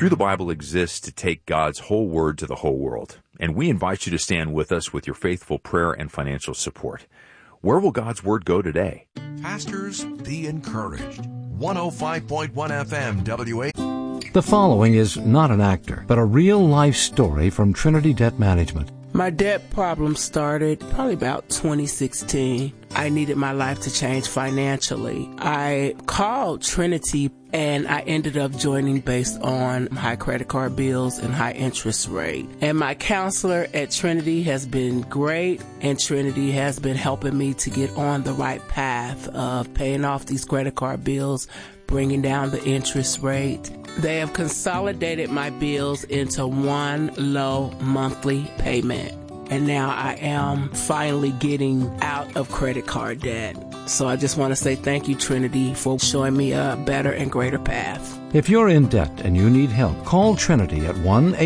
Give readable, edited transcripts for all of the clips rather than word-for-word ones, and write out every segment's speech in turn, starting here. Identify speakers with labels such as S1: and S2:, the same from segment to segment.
S1: Through the Bible exists to take God's whole word to the whole world, and we invite you to stand with us with your faithful prayer and financial support. Where will God's word go today?
S2: Pastors, be encouraged. 105.1 FM WA.
S3: The following is not an actor, but a real-life story from Trinity Debt Management.
S4: My debt problem started probably about 2016. I needed my life to change financially. I called Trinity and I ended up joining based on high credit card bills and high interest rate. And my counselor at Trinity has been great, and Trinity has been helping me to get on the right path of paying off these credit card bills, bringing down the interest rate. They have consolidated my bills into one low monthly payment. And now I am finally getting out of credit card debt. So I just want to say thank you, Trinity, for showing me a better and greater path.
S3: If you're in debt and you need help, call Trinity at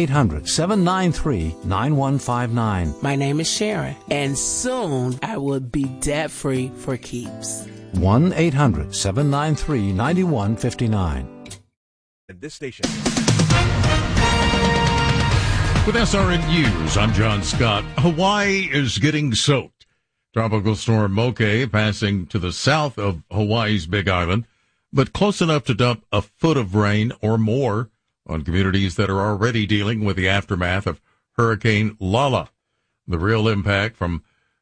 S3: 1-800-793-9159.
S4: My name is Sharon, and soon I will be debt-free for keeps.
S3: 1-800-793-9159.
S5: At this station.
S6: With SRN News, I'm John Scott. Hawaii is getting soaked. Tropical storm Moke passing to the south of Hawaii's Big Island, but close enough to dump a foot of rain or more on communities that are already dealing with the aftermath of Hurricane Lala. The real impact from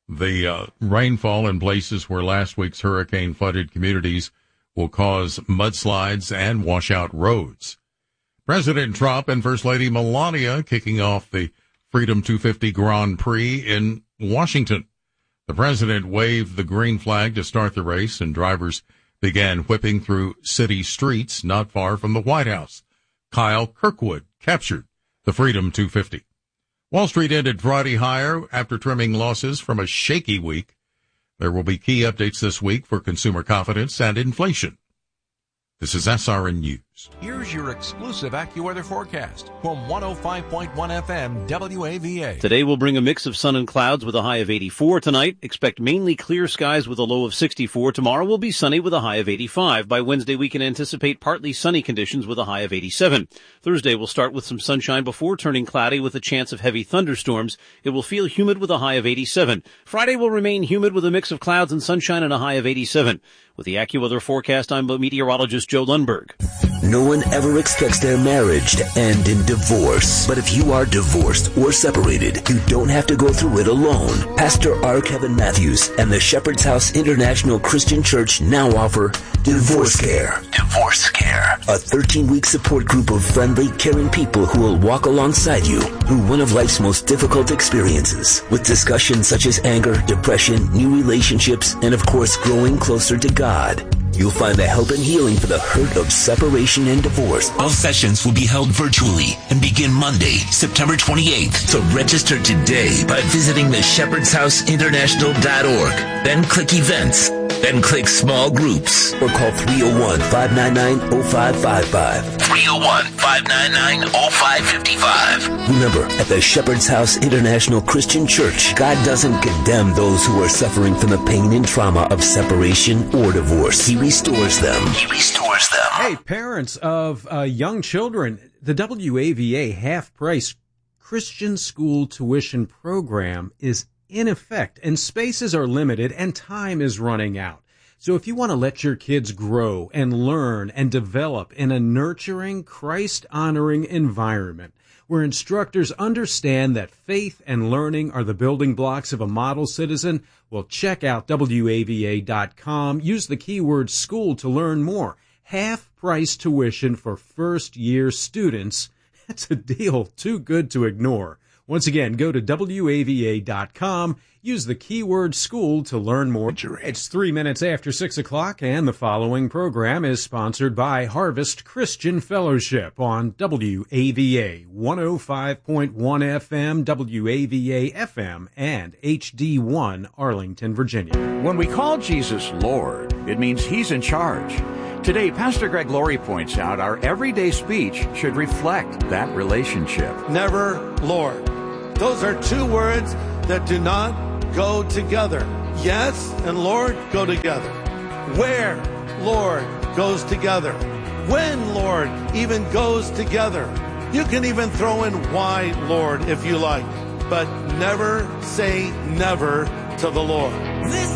S6: the rainfall in places where last week's hurricane flooded communities will cause mudslides and wash out roads. President Trump and First Lady Melania kicking off the Freedom 250 Grand Prix in Washington. The president waved the green flag to start the race, and drivers began whipping through city streets not far from the White House. Kyle Kirkwood captured the Freedom 250. Wall Street ended Friday higher after trimming losses from a shaky week. There will be key updates this week for consumer confidence and inflation. This is SRN News.
S2: Here's your exclusive AccuWeather forecast from 105.1 FM WAVA.
S7: Today will bring a mix of sun and clouds with a high of 84. Tonight, expect mainly clear skies with a low of 64. Tomorrow will be sunny with a high of 85. By Wednesday, we can anticipate partly sunny conditions with a high of 87. Thursday will start with some sunshine before turning cloudy with a chance of heavy thunderstorms. It will feel humid with a high of 87. Friday will remain humid with a mix of clouds and sunshine and a high of 87. With the AccuWeather forecast, I'm meteorologist Joe Lundberg.
S8: No one ever expects their marriage to end in divorce. But if you are divorced or separated, you don't have to go through it alone. Pastor R. Kevin Matthews and the Shepherd's House International Christian Church now offer Divorce Care. Divorce Care. A 13-week support group of friendly, caring people who will walk alongside you through one of life's most difficult experiences. With discussions such as anger, depression, new relationships, and of course, growing closer to God. You'll find the help and healing for the hurt of separation and divorce.
S9: All sessions will be held virtually and begin Monday, September 28th. So register today by visiting the shepherdshouseInternational.org. Then click events. Then click small groups.
S8: Or call 301-599-0555.
S9: 301-599-0555.
S8: Remember, at the Shepherd's House International Christian Church, God doesn't condemn those who are suffering from the pain and trauma of separation or divorce. He restores them.
S9: He restores them.
S10: Hey, parents of young children, the WAVA half-price Christian school tuition program is in effect, and spaces are limited and time is running out. So if you want to let your kids grow and learn and develop in a nurturing, Christ-honoring environment where instructors understand that faith and learning are the building blocks of a model citizen, well, check out WAVA.com. Use the keyword school to learn more. Half-price tuition for first-year students. That's a deal too good to ignore. Once again, go to WAVA.com, use the keyword school to learn more. It's 3 minutes after 6 o'clock, and the following program is sponsored by Harvest Christian Fellowship on WAVA 105.1 FM, WAVA FM, and HD1 Arlington, Virginia.
S11: When we call Jesus Lord, it means He's in charge. Today, Pastor Greg Laurie points out our everyday speech should reflect that relationship.
S12: Never Lord. Those are two words that do not go together. Yes and Lord go together. Where Lord goes together. When Lord even goes together. You can even throw in why, Lord, if you like, but never say never to the Lord.